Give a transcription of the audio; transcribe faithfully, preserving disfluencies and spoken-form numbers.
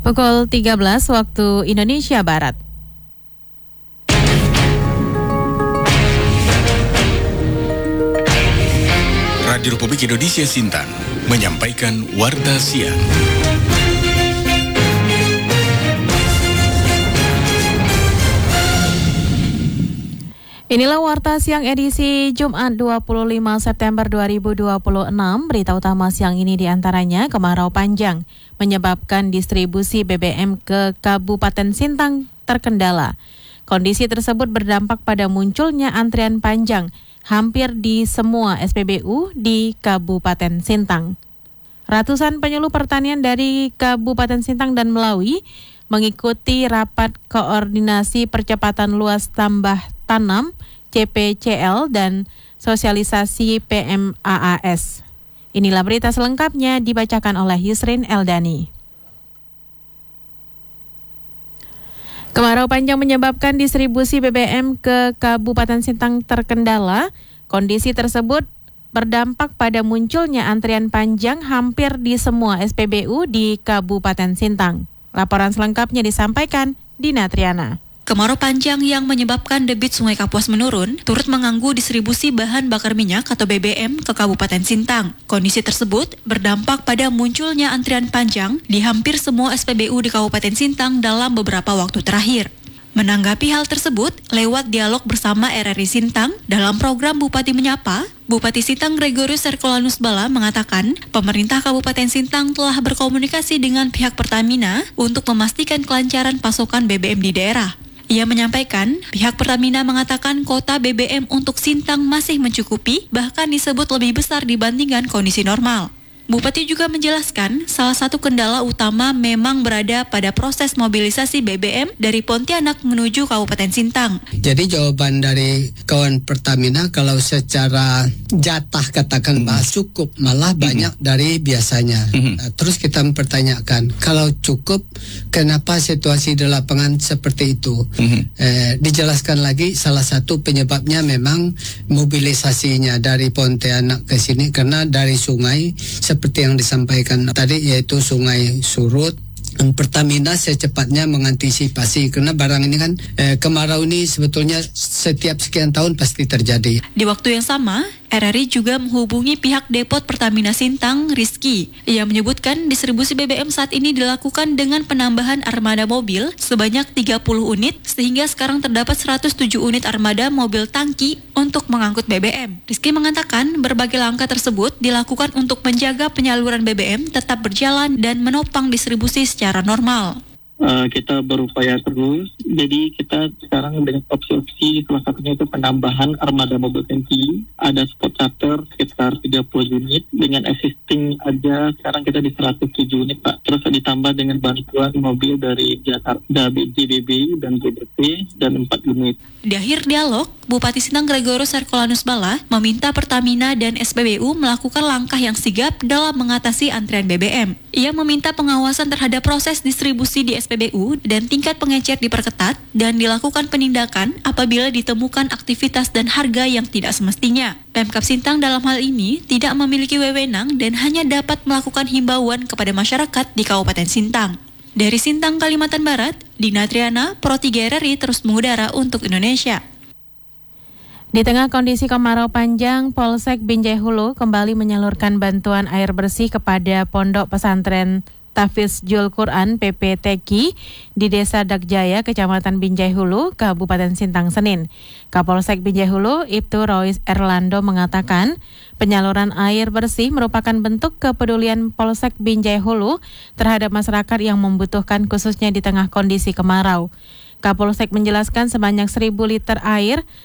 Pukul tiga belas waktu Indonesia Barat. Radio Republik Indonesia Sintang menyampaikan Warta Siang. Inilah Warta Siang edisi Jumat dua puluh lima September dua ribu dua puluh enam. Berita utama siang ini diantaranya kemarau panjang menyebabkan distribusi B B M ke Kabupaten Sintang terkendala. Kondisi tersebut berdampak pada munculnya antrian panjang hampir di semua S P B U di Kabupaten Sintang. Ratusan penyuluh pertanian dari Kabupaten Sintang dan Melawi mengikuti rapat koordinasi percepatan luas tambah tanam C P C L dan sosialisasi P M A A S. Inilah berita selengkapnya dibacakan oleh Yusrin Eldani. Kemarau panjang menyebabkan distribusi B B M ke Kabupaten Sintang terkendala. Kondisi tersebut berdampak pada munculnya antrian panjang hampir di semua S P B U di Kabupaten Sintang. Laporan selengkapnya disampaikan Dina Triana. Kemarau panjang yang menyebabkan debit Sungai Kapuas menurun turut mengganggu distribusi bahan bakar minyak atau B B M ke Kabupaten Sintang. Kondisi tersebut berdampak pada munculnya antrian panjang di hampir semua S P B U di Kabupaten Sintang dalam beberapa waktu terakhir. Menanggapi hal tersebut, lewat dialog bersama R R I Sintang dalam program Bupati Menyapa, Bupati Sintang Gregorius Herculanus Bala mengatakan pemerintah Kabupaten Sintang telah berkomunikasi dengan pihak Pertamina untuk memastikan kelancaran pasokan B B M di daerah. Ia menyampaikan, pihak Pertamina mengatakan kuota B B M untuk Sintang masih mencukupi, bahkan disebut lebih besar dibandingkan kondisi normal. Bupati juga menjelaskan, salah satu kendala utama memang berada pada proses mobilisasi B B M dari Pontianak menuju Kabupaten Sintang. Jadi jawaban dari kawan Pertamina kalau secara jatah katakan bahwa cukup, malah banyak dari biasanya. Nah, terus kita mempertanyakan, kalau cukup, kenapa situasi di lapangan seperti itu? Eh, dijelaskan lagi, salah satu penyebabnya memang mobilisasinya dari Pontianak ke sini, karena dari sungai seperti yang disampaikan tadi, yaitu sungai surut. Pertamina secepatnya mengantisipasi karena barang ini kan eh, kemarau ini sebetulnya setiap sekian tahun pasti terjadi. Di waktu yang sama, R R I juga menghubungi pihak Depot Pertamina Sintang, Rizky. Ia menyebutkan distribusi B B M saat ini dilakukan dengan penambahan armada mobil sebanyak tiga puluh unit, sehingga sekarang terdapat seratus tujuh unit armada mobil tangki untuk mengangkut B B M. Rizky mengatakan berbagai langkah tersebut dilakukan untuk menjaga penyaluran B B M tetap berjalan dan menopang distribusi secara normal. Uh, kita berupaya terus, jadi kita sekarang dengan opsi-opsi, salah satunya itu penambahan armada mobil tangki, ada spot charter sekitar tiga puluh unit, dengan existing aja sekarang kita di seratus tujuh unit Pak, terus ditambah dengan bantuan mobil dari Jakarta, J B B dan J B P dan empat unit. Di akhir dialog, Bupati Sintang Gregorius Herculanus Bala meminta Pertamina dan S P B U melakukan langkah yang sigap dalam mengatasi antrian B B M. Ia meminta pengawasan terhadap proses distribusi di S P B U dan tingkat pengecer diperketat dan dilakukan penindakan apabila ditemukan aktivitas dan harga yang tidak semestinya. Pemkab Sintang dalam hal ini tidak memiliki wewenang dan hanya dapat melakukan himbauan kepada masyarakat di Kabupaten Sintang. Dari Sintang, Kalimantan Barat, Dina Triana, Pro tiga R R I terus mengudara untuk Indonesia. Di tengah kondisi kemarau panjang, Polsek Binjai Hulu kembali menyalurkan bantuan air bersih kepada Pondok Pesantren Tahfiz Jul Quran P P T Q I di Desa Dakjaya, Kecamatan Binjai Hulu, Kabupaten Sintang, Senin. Kapolsek Binjai Hulu, Ibtu Rois Erlando mengatakan, penyaluran air bersih merupakan bentuk kepedulian Polsek Binjai Hulu terhadap masyarakat yang membutuhkan, khususnya di tengah kondisi kemarau. Kapolsek menjelaskan sebanyak seribu liter air